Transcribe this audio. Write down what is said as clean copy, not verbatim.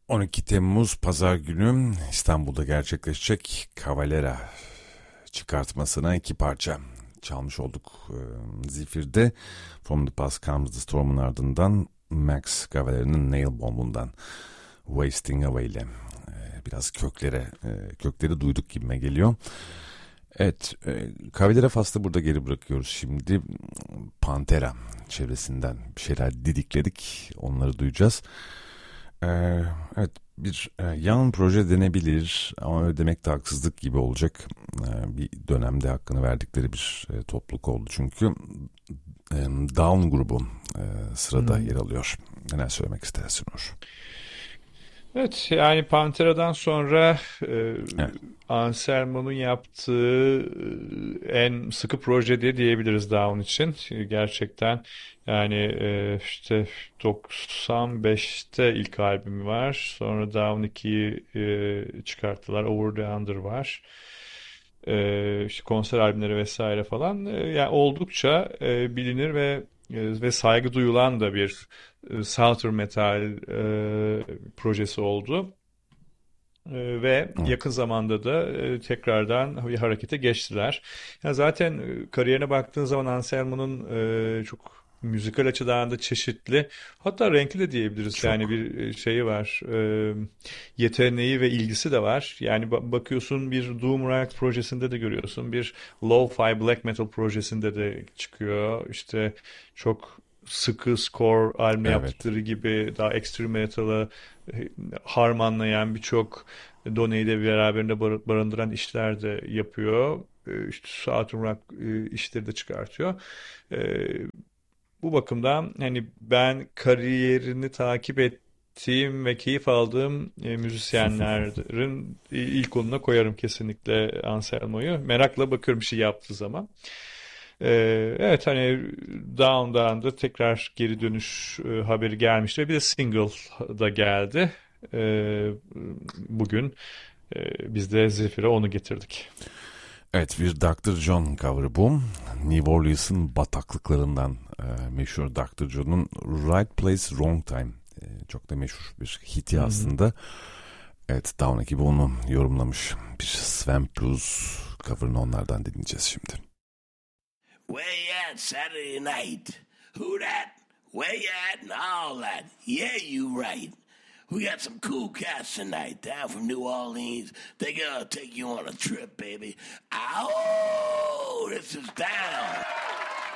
12 Temmuz Pazar günü İstanbul'da gerçekleşecek Cavalera çıkartmasına 2 parça çalmış olduk. Zifir'de From the Past Comes the Storm'un ardından Max Cavaleri'nin Nail Bomb'undan Wasting Away ile biraz kökleri duyduk gibime geliyor. Evet, Cavalera faslı burada geri bırakıyoruz şimdi. Pantera çevresinden bir şeyler didikledik, onları duyacağız. Evet, bir yan proje denebilir ama öyle demek de haksızlık gibi olacak. Bir dönemde hakkını verdikleri bir topluluk oldu çünkü. Down grubu sırada yer alıyor. Neler söylemek istersin Uğur? Evet, yani Pantera'dan sonra Evet. Anselmo'nun yaptığı en sıkı proje diye diyebiliriz Down için. Gerçekten yani işte 95'te ilk albümü var. Sonra Down 2'yi çıkarttılar. Over the Under var. İşte konser albümleri vesaire falan. Yani oldukça bilinir ve saygı duyulan da bir Southern Metal projesi oldu. Ve Evet. yakın zamanda da tekrardan bir harekete geçtiler. Ya zaten kariyerine baktığın zaman Anselmo'nun çok müzikal açıdan da çeşitli, hatta renkli de diyebiliriz. Yani Çok. bir şeyi var, yeteneği ve ilgisi de var. Yani bakıyorsun, bir Doom Rock projesinde de görüyorsun, bir Lo-Fi Black Metal projesinde de çıkıyor. İşte çok sıkı score albümü Evet. yaptıkları gibi daha extreme metal'ı harmanlayan, birçok doneyi de beraberinde barındıran işler de yapıyor. İşte Southern Rock işleri de çıkartıyor. E, Bu bakımdan hani ben kariyerini takip ettiğim ve keyif aldığım müzisyenlerin ilk onuna koyarım kesinlikle Anselmo'yu. Merakla bakıyorum bir şey yaptığı zaman. Evet, hani Down'dan da tekrar geri dönüş haberi gelmişti. Bir de single da geldi. Bugün biz de Zephyr'e onu getirdik. Evet, bir Dr. John cover'ı bu. New Orleans'ın bataklıklarından meşhur Dr. John'un Right Place Wrong Time. Çok da meşhur bir hiti Hı hı. aslında. Evet, Down ekibi onu yorumlamış. Bir Sven Blues cover'ını onlardan dinleyeceğiz şimdi. Where you at Saturday night? Who that? Where you at and all that? Yeah, you right. We got some cool cats tonight down from New Orleans. They're gonna take you on a trip, baby. Ow! This is Down.